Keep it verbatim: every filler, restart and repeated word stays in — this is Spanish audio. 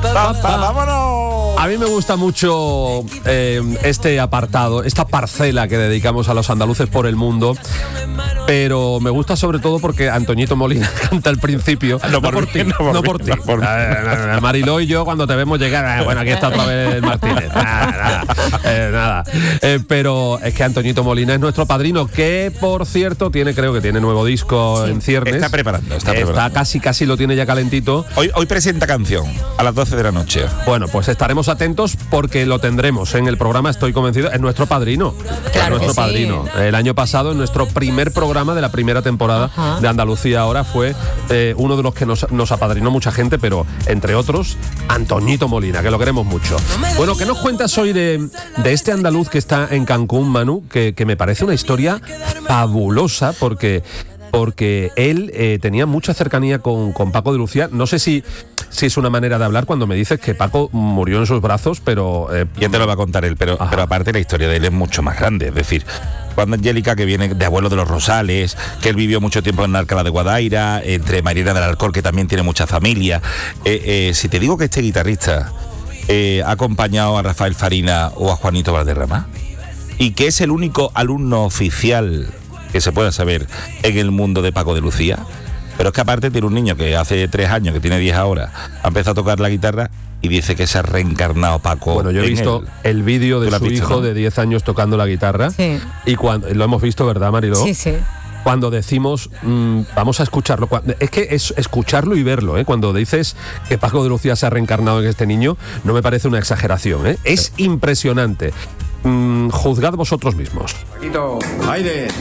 Pa, pa, ¡vámonos! A mí me gusta mucho eh, este apartado, esta parcela que dedicamos a los andaluces por el mundo, pero me gusta sobre todo porque Antoñito Molina canta al principio. No por, no por mí, ti, no por no mí, por ti. no por mí. Eh, Mariló y yo cuando te vemos llegar, eh, bueno, aquí está otra vez Martínez. Nada, nada. Eh, nada. Eh, pero es que Antoñito Molina es nuestro padrino, que por cierto tiene, creo que tiene nuevo disco sí. en ciernes. Está preparando, está preparando. Está casi, casi lo tiene ya calentito. Hoy, hoy presenta canción a las doce de la noche. Bueno, pues estaremos atentos porque lo tendremos en el programa, estoy convencido. Es nuestro padrino. Claro es nuestro que sí. padrino. El año pasado, en nuestro primer programa de la primera temporada Ajá. de Andalucía Ahora, fue eh, uno de los que nos, nos apadrinó mucha gente, pero entre otros, Antoñito Molina, que lo queremos mucho. Bueno, ¿qué nos cuentas hoy de, de este andaluz que está en Cancún, Manu? Que, que me parece una historia fabulosa porque... porque él eh, tenía mucha cercanía con, con Paco de Lucía. No sé si, si es una manera de hablar cuando me dices que Paco murió en sus brazos, pero... Eh, ya te lo va a contar él, pero, pero aparte la historia de él es mucho más grande. Es decir, cuando Angélica, que viene de abuelo de los Rosales, que él vivió mucho tiempo en Alcalá de Guadaira, entre Mairena del Alcor, que también tiene mucha familia. Eh, eh, si te digo que este guitarrista eh, ha acompañado a Rafael Farina o a Juanito Valderrama, y que es el único alumno oficial que se pueda saber en el mundo de Paco de Lucía, pero es que aparte tiene un niño que hace tres años, que tiene diez ahora, ha empezado a tocar la guitarra y dice que se ha reencarnado Paco. Bueno, yo he visto él. el vídeo de su visto, hijo, ¿no?, de diez años tocando la guitarra, sí. y cuando lo hemos visto, ¿verdad, Mariló? Sí, sí. Cuando decimos, mmm, vamos a escucharlo, es que es escucharlo y verlo, ¿eh? Cuando dices que Paco de Lucía se ha reencarnado en este niño, no me parece una exageración, ¿eh? Es impresionante. Mm, juzgad vosotros mismos. Paquito, aire.